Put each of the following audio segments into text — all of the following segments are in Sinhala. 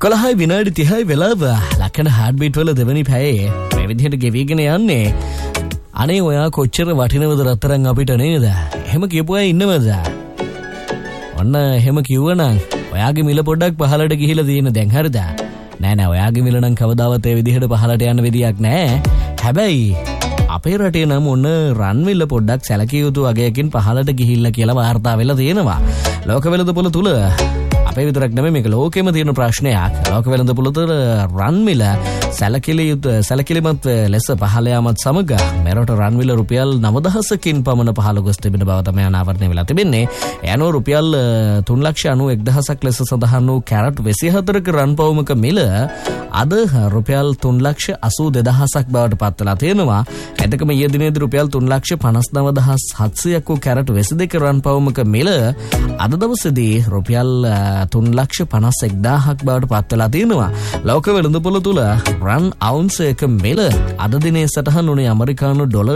11 විනාඩි 30යි වෙලාව. ලක්කන හાર્ට් බීට් වල දෙවෙනි පැයේ මේ විදිහට ගෙවිගෙන යන්නේ. අනේ ඔයා කොච්චර වටිනවද රත්තරන් අපිට නේද? එහෙම කියපු අය ඉන්නවද? ඔන්න එහෙම කිව්වනම් ඔයාගේ මිල පොඩ්ඩක් පහලට ගිහිලා තියෙන දැන් හරිද? නෑ ඔයාගේ මිල නම් කවදාවත් ඒ විදිහට පහලට යන්න විදියක් නෑ. හැබැයි අපේ රටේ නම් ඔන්න රන් මිල පොඩ්ඩක් සැලකිය යුතු වගයකින් පහලට ගිහිල්ලා කියලා වාර්තා වෙලා තියෙනවා. ලෝක වෙළඳපොළ තුල අපේ විතරක් නෙමෙයි මේක ලෝකෙම තියෙන ප්‍රශ්නයක්. ලෝක වෙළඳපොළ තුල රන් මිල සැලකිලිමත් ලෙස පහළ යාමත් සමග මෙරට රන් මිල රුපියල් 9000කින් පමණ පහළ ගොස් තිබෙන බව තමයි අනාවරණය වෙලා තිබෙන්නේ. එනෝ රුපියල් 3,91,000ක් ලෙස සඳහන් වූ කැරට් 24ක රන් පවුමක මිල අද රුපියල් 3,82,000ක් බවට පත් වෙලා තියෙනවා. එතකම ඊයේ දිනේදී රුපියල් 3,59,700ක් වූ කැරට් 22ක රන් පවුමක මිල අද දවසේදී රුපියල් 3,51,000ක් බවට පත් වෙලා තියෙනවා. ලෝක වෙළඳපොළ තුල රන් අවුන්ස් එක මිල අද දිනේ සටහන් වුණේ ඇමරිකානු ඩොලර්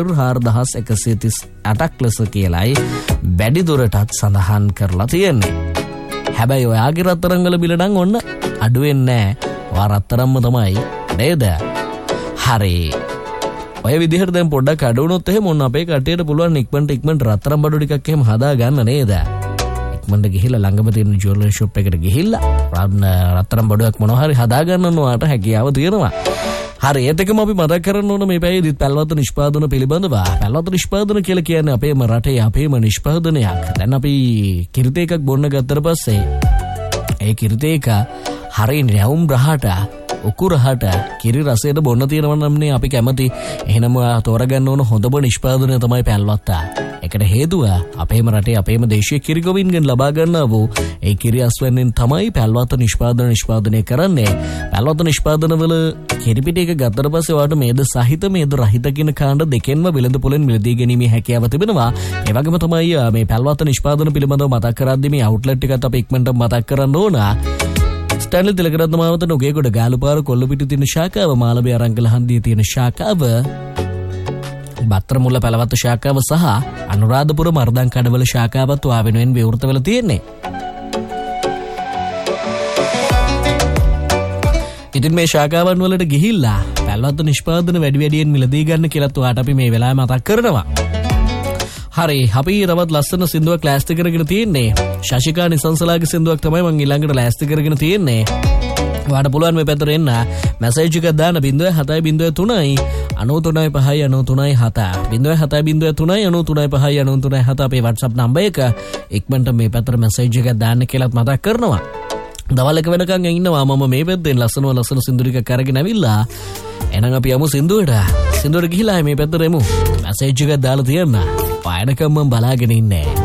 4,138ක් ලෙස කියලායි වැඩි දුරටත් සඳහන් කරලා තියෙන්නේ. හැබැයි ඔයාගේ රත්තරන් වල බිල නම් ඔන්න අඩු වෙන්නේ නැහැ. ඔයා රත්තරන්ම තමයි නේද? හරි. ඔය විදිහට දැන් පොඩ්ඩක් අඩු වුණොත් එහෙම ඔන්න අපේ කට්ටියට පුළුවන් ඉක්මනට රත්තරන් බඩු ටිකක් එහෙම හදා ගන්න නේද? ඉක්මනට ගිහිල්ලා ළඟම තියෙන ජුවලරි ෂොප් එකට ගිහිල්ලා රත්තරන් බඩුවක් මොනවා හරි හදා ගන්න ඔයාට හැකියාව තියෙනවා. හරි, ඒකම අපි මතක් කරන්න ඕන මේ පැයේදීත් පැල්වත නිෂ්පාදන පිළිබඳව. පැල්වත නිෂ්පාදන කියලා කියන්නේ අපේම රටේ අපේම නිෂ්පාදනයක්. දැන් අපි කිරිත එකක් බොන්න ගත්තට පස්සේ ඒ කිරිත එක හරිය නැවුම් රහට උකුරහට කිරි රසයට බොන්න තියෙනවා නම්නේ අපි කැමති. එහෙනම් තෝරගන්න ඕන හොඳම නිෂ්පාදනය තමයි පැල්වත. ඒකට හේතුව අපේම රටේ අපේම දේශීය කිරි ගොවීන්ගෙන් ලබා ගන්නා වූ ඒ කිරි අස්වැන්නෙන් තමයි පැල්වත නිෂ්පාදනය කරන්නේ. පැල්වත නිෂ්පාදනවල කිරි පිටි එක ගත්තට පස්සේ ඔයාලට මේද සහිත මේද රහිත කියන කාණ්ඩ දෙකෙන්ම වෙළඳ පොලෙන් මිලදී ගැනීමේ හැකියාව තිබෙනවා. ඒ වගේම තමයි මේ පැල්වත නිෂ්පාදන පිළිබඳව මතක් කරද්දී මේ අවුට්ලට් එකත් අපි ඉක්මනට මතක් කරන්න ඕන. ස්ටැන්ලි තිලකරත්න මාවත නුගේගොඩ ගාලුපාර කොල්ලපිටි තියෙන ශාඛාව, මාළඹේ අරංගල හන්දියේ තියෙන ශාඛාව, බත්තරමුල්ල පැලවත්ත ශාඛාව සහ අනුරාධපුර මර්දන් කඩවල ශාඛාවත් ඔයා වෙනුවෙන් විවෘත වෙලා තියෙන්නේ. ඉතින් මේ ශාඛාවන් වලට ගිහිල්ලා පැල්වත්ත නිෂ්පාදන වැඩි වැඩියෙන් මිලදී ගන්න කියලාත් ඔයාට අපි මේ වෙලාවේ මතක් කරනවා. හරි, අපි තවත් ලස්සන සින්දුවක් ලෑස්ති කරගෙන තියෙන්නේ. ශශිකා නිසංසලාගේ සින්දුවක් තමයි මම ඊළඟට ලෑස්ති කරගෙන තියෙන්නේ. ඔයාට පුළුවන් මේ පැත්තට එන්න මැසේජ් එකක් දාන්න 0703 93 593 අපේ WhatsApp නම්බර් එක. ඉක්මනට මේ පැත්තට මැසේජ් එකක් දාන්න කියලාත් මතක් කරනවා. දවල් එක වෙනකන් ඉන්නවා මම මේ පැත්තෙන් ලස්සන සින්දු ටිකක් අරගෙන ඇවිල්ලා. එහෙනම් අපි යමු සින්දුවට ගිහිලා මේ පැත්තට එමු. මැසේජ් එකක් දාලා තියන්න. පායනකම් මම බලාගෙන ඉන්නේ.